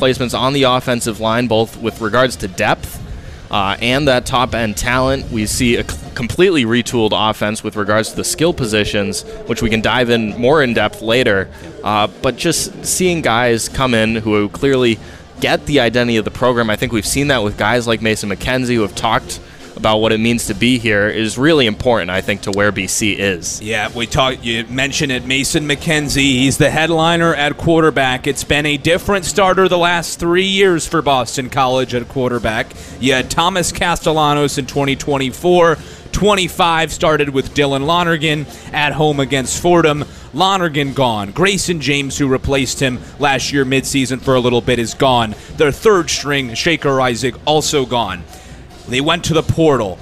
replacements on the offensive line, both with regards to depth and that top-end talent. We see a completely retooled offense with regards to the skill positions, which we can dive in more in depth later. But just seeing guys come in who clearly get the identity of the program, I think we've seen that with guys like Mason McKenzie who have talked about what it means to be here, is really important, I think, to where BC is. Yeah, you mentioned it, Mason McKenzie. He's the headliner at quarterback. It's been a different starter the last 3 years for Boston College at quarterback. You had Thomas Castellanos in 2024. 25 started with Dylan Lonergan at home against Fordham. Lonergan gone. Grayson James, who replaced him last year midseason for a little bit, is gone. Their third string, Shaker Isaac, also gone. They went to the portal.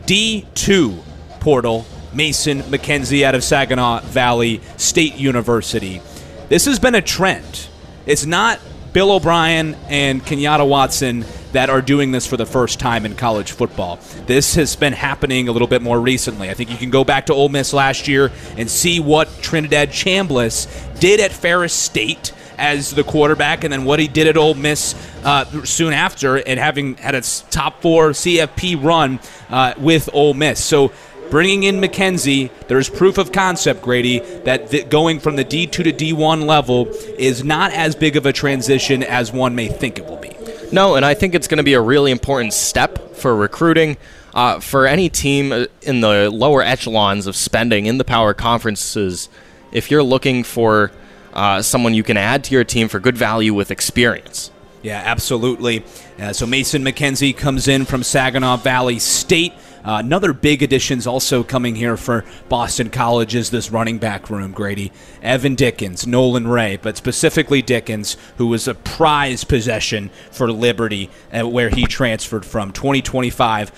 D2 portal, Mason McKenzie out of Saginaw Valley State University. This has been a trend. It's not Bill O'Brien and Kenyatta Watson that are doing this for the first time in college football. This has been happening a little bit more recently. I think you can go back to Ole Miss last year and see what Trinidad Chambliss did at Ferris State as the quarterback, and then what he did at Ole Miss soon after, and having had a top 4 CFP run with Ole Miss. So bringing in McKenzie, there's proof of concept, Grady, that going from the D2 to D1 level is not as big of a transition as one may think it will be. No, and I think it's going to be a really important step for recruiting. For any team in the lower echelons of spending in the power conferences, if you're looking for someone you can add to your team for good value with experience. Yeah, absolutely. So Mason McKenzie comes in from Saginaw Valley State. Another big additions also coming here for Boston College is this running back room, Grady. Evan Dickens, Nolan Ray, but specifically Dickens, who was a prized possession for Liberty where he transferred from. 2025,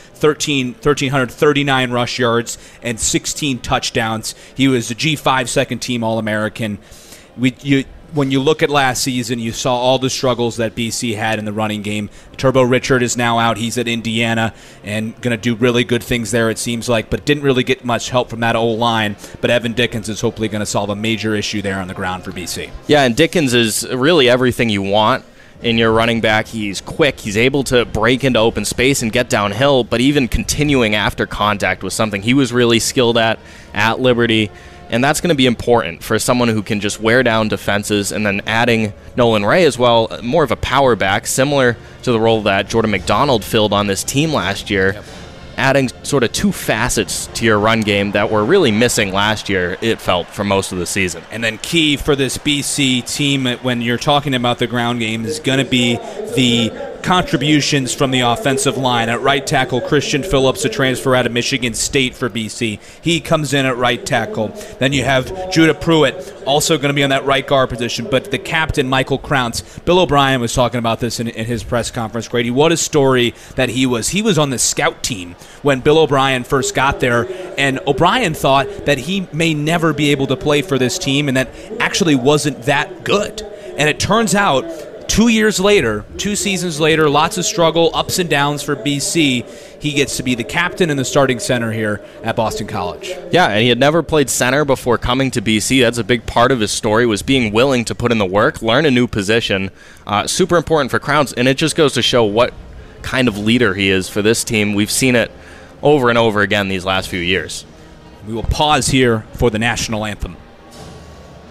1,339 rush yards and 16 touchdowns. He was a G5 second-team All-American. When you look at last season, you saw all the struggles that BC had in the running game. Turbo Richard is now out. He's at Indiana and going to do really good things there, it seems like, but didn't really get much help from that O-line. But Evan Dickens is hopefully going to solve a major issue there on the ground for BC. Yeah, and Dickens is really everything you want in your running back. He's quick. He's able to break into open space and get downhill, but even continuing after contact was something he was really skilled at Liberty. And that's going to be important for someone who can just wear down defenses, and then adding Nolan Ray as well, more of a power back, similar to the role that Jordan McDonald filled on this team last year. Yep. Adding sort of two facets to your run game that were really missing last year, it felt, for most of the season. And then key for this BC team when you're talking about the ground game is going to be the contributions from the offensive line. At right tackle, Christian Phillips, a transfer out of Michigan State for BC. He comes in at right tackle. Then you have Judah Pruitt, also going to be on that right guard position. But the captain, Michael Krauntz, Bill O'Brien was talking about this in his press conference, Grady. What a story that he was. He was on the scout team when Bill O'Brien first got there, and O'Brien thought that he may never be able to play for this team and that actually wasn't that good. And it turns out 2 years later, 2 seasons later, lots of struggle, ups and downs for BC. He gets to be the captain and the starting center here at Boston College. Yeah, and he had never played center before coming to BC. That's a big part of his story, was being willing to put in the work, learn a new position. Super important for Krauntz, and it just goes to show what kind of leader he is for this team. We've seen it over and over again these last few years. We will pause here for the national anthem.